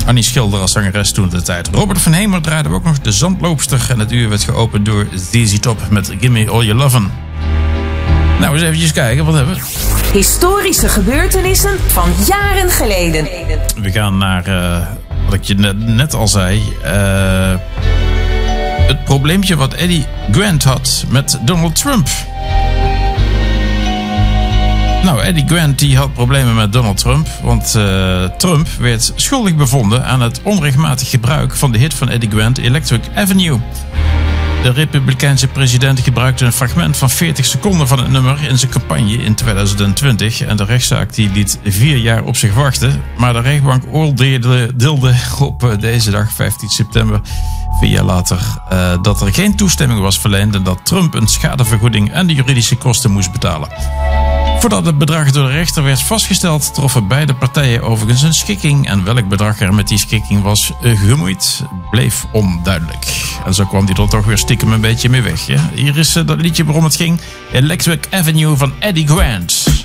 Annie Schilder als zangeres toen de tijd. Robert van Hemer draaide ook nog De Zandloopster. En het uur werd geopend door ZZ Top met Gimme All Your Lovin'. Nou, eens eventjes kijken, wat hebben we? Historische gebeurtenissen van jaren geleden. We gaan naar, wat ik je net al zei... het probleempje wat Eddie Grant had met Donald Trump. Nou, Eddie Grant die had problemen met Donald Trump. Want Trump werd schuldig bevonden aan het onrechtmatig gebruik van de hit van Eddie Grant, Electric Avenue. De Republikeinse president gebruikte een fragment van 40 seconden van het nummer in zijn campagne in 2020. En de rechtszaak die liet 4 jaar op zich wachten. Maar de rechtbank oordeelde op deze dag, 15 september, 4 jaar later, dat er geen toestemming was verleend en dat Trump een schadevergoeding en de juridische kosten moest betalen. Voordat het bedrag door de rechter werd vastgesteld, troffen beide partijen overigens een schikking. En welk bedrag er met die schikking was gemoeid, bleef onduidelijk. En zo kwam hij er toch weer stiekem een beetje mee weg. Ja? Hier is dat liedje waarom het ging. Electric Avenue van Eddie Grant.